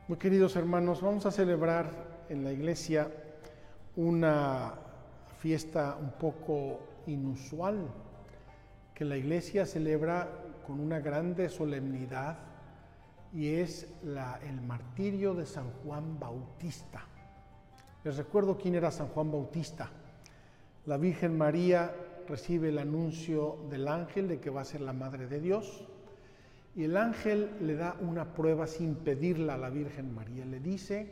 Muy queridos hermanos, vamos a celebrar en la iglesia una fiesta un poco inusual, que la iglesia celebra con una grande solemnidad, y es el martirio de San Juan Bautista. Les recuerdo quién era San Juan Bautista. La Virgen María recibe el anuncio del ángel de que va a ser la Madre de Dios, y el ángel le da una prueba sin pedirla a la Virgen María. Le dice: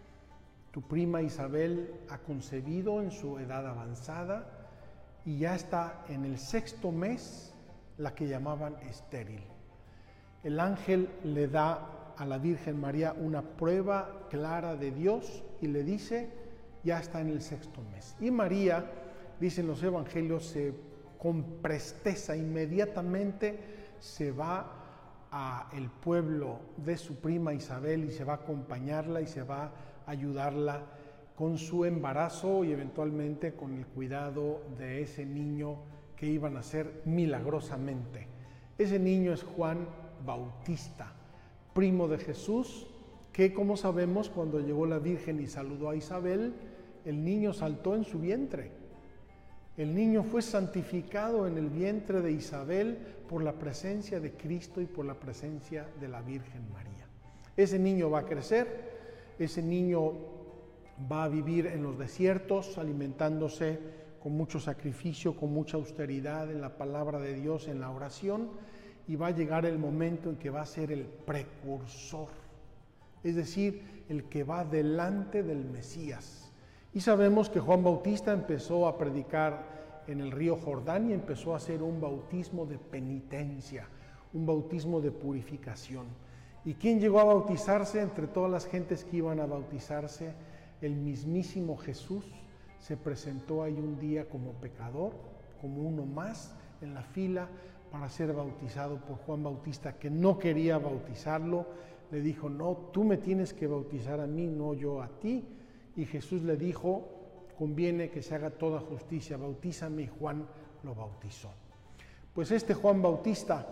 tu prima Isabel ha concebido en su edad avanzada y ya está en el 6º mes, la que llamaban estéril. El ángel le da a la Virgen María una prueba clara de Dios y le dice: ya está en el 6º mes. Y María, dicen los evangelios, con presteza inmediatamente se va a el pueblo de su prima Isabel y se va a acompañarla y se va a ayudarla con su embarazo y eventualmente con el cuidado de ese niño que iba a nacer milagrosamente. Ese niño es Juan Bautista, primo de Jesús, que, como sabemos, cuando llegó la Virgen y saludó a Isabel, el niño saltó en su vientre. El niño fue santificado en el vientre de Isabel por la presencia de Cristo y por la presencia de la Virgen María. Ese niño va a crecer, ese niño va a vivir en los desiertos, alimentándose con mucho sacrificio, con mucha austeridad en la palabra de Dios, en la oración, y va a llegar el momento en que va a ser el precursor, es decir, el que va delante del Mesías. Y sabemos que Juan Bautista empezó a predicar en el río Jordán y empezó a hacer un bautismo de penitencia, un bautismo de purificación. ¿Y quién llegó a bautizarse? Entre todas las gentes que iban a bautizarse, el mismísimo Jesús se presentó ahí un día como pecador, como uno más en la fila para ser bautizado por Juan Bautista, que no quería bautizarlo. Le dijo: no, tú me tienes que bautizar a mí, no yo a ti. Y Jesús le dijo: conviene que se haga toda justicia, bautízame, y Juan lo bautizó. Pues este Juan Bautista,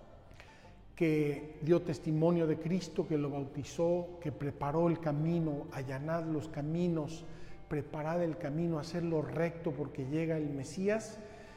que dio testimonio de Cristo, que lo bautizó, que preparó el camino, allanad los caminos, preparad el camino, hacerlo recto porque llega el Mesías.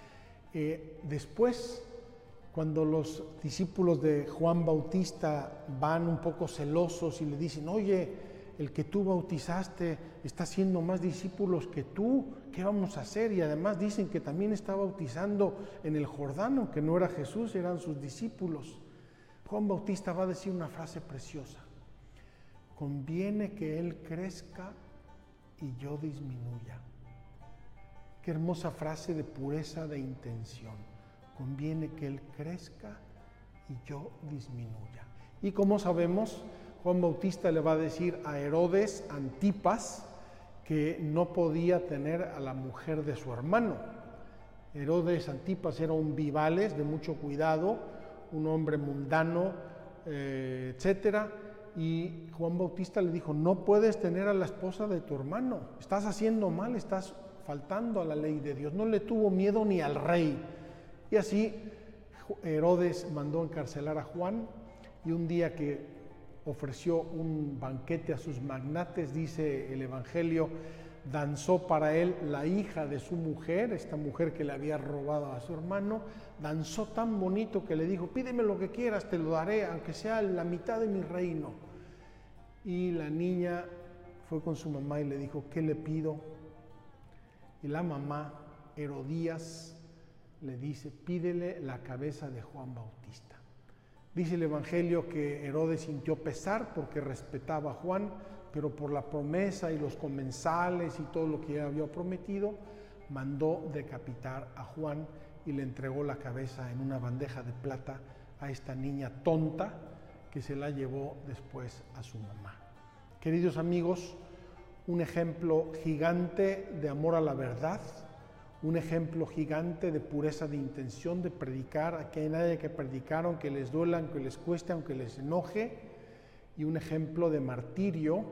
Después, cuando los discípulos de Juan Bautista van un poco celosos y le dicen: oye, el que tú bautizaste está haciendo más discípulos que tú, ¿qué vamos a hacer? Y además dicen que también está bautizando en el Jordán, aunque no era Jesús, eran sus discípulos. Juan Bautista va a decir una frase preciosa: conviene que él crezca y yo disminuya. Qué hermosa frase de pureza de intención. Conviene que él crezca y yo disminuya. Y como sabemos, Juan Bautista le va a decir a Herodes Antipas que no podía tener a la mujer de su hermano. Herodes Antipas era un vivales de mucho cuidado, un hombre mundano, etcétera. Y Juan Bautista le dijo: no puedes tener a la esposa de tu hermano, estás haciendo mal, estás faltando a la ley de Dios. No le tuvo miedo ni al rey. Y así Herodes mandó encarcelar a Juan, y un día que ofreció un banquete a sus magnates, dice el Evangelio, danzó para él la hija de su mujer, esta mujer que le había robado a su hermano, danzó tan bonito que le dijo: pídeme lo que quieras, te lo daré, aunque sea la mitad de mi reino. Y la niña fue con su mamá y le dijo: ¿qué le pido? Y la mamá, Herodías, le dice: pídele la cabeza de Juan Bautista. Dice el Evangelio que Herodes sintió pesar porque respetaba a Juan, pero por la promesa y los comensales y todo lo que él había prometido, mandó decapitar a Juan y le entregó la cabeza en una bandeja de plata a esta niña tonta, que se la llevó después a su mamá. Queridos amigos, un ejemplo gigante de amor a la verdad, un ejemplo gigante de pureza de intención, de predicar a que nadie que predicar, aunque les duela, aunque les cueste, aunque les enoje, y un ejemplo de martirio